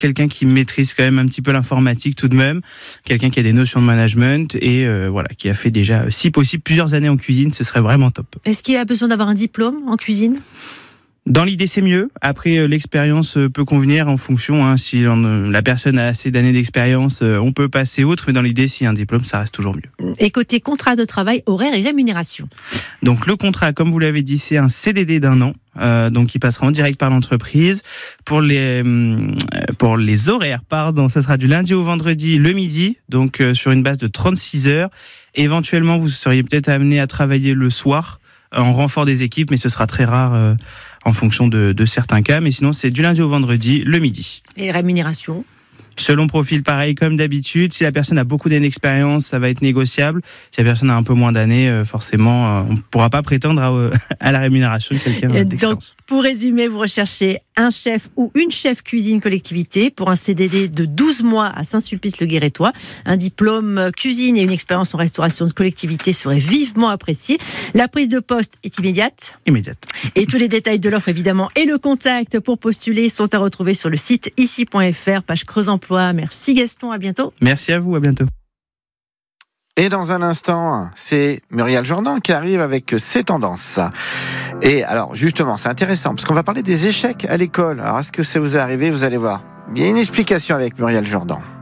quelqu'un qui maîtrise quand même un petit peu l'informatique tout de même, quelqu'un qui a des notions de management et qui a fait déjà, si possible, plusieurs années en cuisine, ce serait vraiment top. Est-ce qu'il y a besoin d'avoir un diplôme en cuisine ? Dans l'idée, c'est mieux. Après, l'expérience peut convenir en fonction. Si la personne a assez d'années d'expérience, on peut passer outre. Mais dans l'idée, s'il y a un diplôme, ça reste toujours mieux. Et côté contrat de travail, horaire et rémunération. Donc le contrat, comme vous l'avez dit, c'est un CDD d'1 an. Donc il passera en direct par l'entreprise. Pour les horaires, ça sera du lundi au vendredi le midi. Donc sur une base de 36 heures. Éventuellement, vous seriez peut-être amené à travailler le soir en renfort des équipes, mais ce sera très rare en fonction de certains cas. Mais sinon, c'est du lundi au vendredi, le midi. Et rémunération ? Selon profil, pareil, comme d'habitude. Si la personne a beaucoup d'années d'expérience, ça va être négociable. Si la personne a un peu moins d'années, forcément, on ne pourra pas prétendre à la rémunération de quelqu'un d'expérience. Donc, pour résumer, vous recherchez un chef ou une chef cuisine collectivité pour un CDD de 12 mois à Saint-Sulpice-le-Guérétois. Un diplôme cuisine et une expérience en restauration de collectivité seraient vivement appréciés. La prise de poste est immédiate. Immédiate. Et tous les détails de l'offre, évidemment, et le contact pour postuler sont à retrouver sur le site ici.fr, page Creuse Emploi. Merci Gaston, à bientôt. Merci à vous, à bientôt. Et dans un instant, c'est Muriel Jourdan qui arrive avec ses tendances. Et alors, justement, c'est intéressant, parce qu'on va parler des échecs à l'école. Alors, est-ce que ça vous est arrivé ? Vous allez voir. Il y a une explication avec Muriel Jourdan.